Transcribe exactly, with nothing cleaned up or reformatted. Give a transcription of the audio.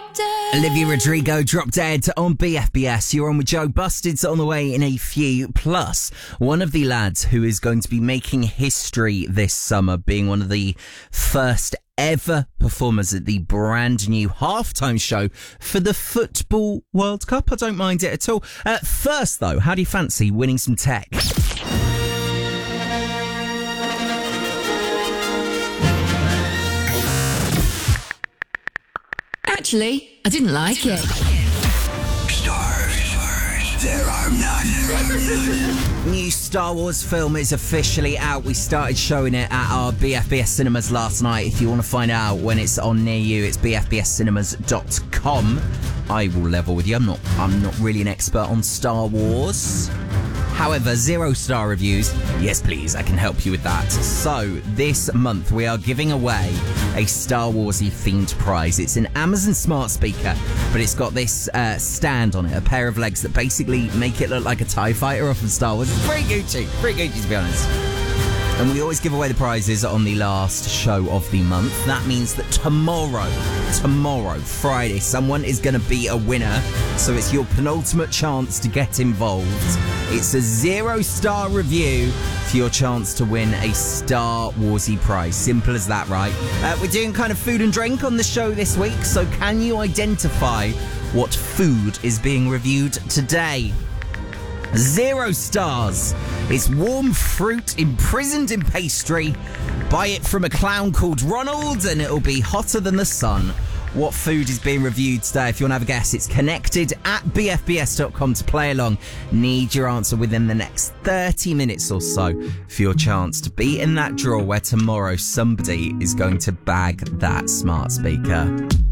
Drop Dead. Olivia Rodrigo, Drop Dead on B F B S. You're on with Joe. Busted's on the way in a few. Plus, one of the lads who is going to be making history this summer, being one of the first ever performers at the brand new halftime show for the Football World Cup. I don't mind it at all. Uh, first, though, how do you fancy winning some tech? Actually, I didn't like it. Stars, there are none. New Star Wars film is officially out. We started showing it at our B F B S cinemas last night. If you want to find out when it's on near you, it's b f b s cinemas dot com. I will level with you. I'm not I'm not really an expert on Star Wars. However, zero star reviews, yes please, I can help you with that. So, this month we are giving away a Star Wars-y themed prize. It's an Amazon smart speaker, but it's got this uh, stand on it, a pair of legs that basically make it look like a TIE fighter off of Star Wars. It's pretty Gucci, pretty Gucci to be honest. And we always give away the prizes on the last show of the month. That means that tomorrow, tomorrow, Friday, someone is going to be a winner. So it's your penultimate chance to get involved. It's a zero-star review for your chance to win a Star Wars-y prize. Simple as that, right? Uh, we're doing kind of food and drink on the show this week. So can you identify what food is being reviewed today? Zero stars. It's warm fruit imprisoned in pastry. Buy it from a clown called Ronald and it'll be hotter than the sun. What food is being reviewed today? If you want to have a guess, it's connected at b f b s dot com to play along. Need your answer within the next thirty minutes or so for your chance to be in that draw where tomorrow somebody is going to bag that smart speaker.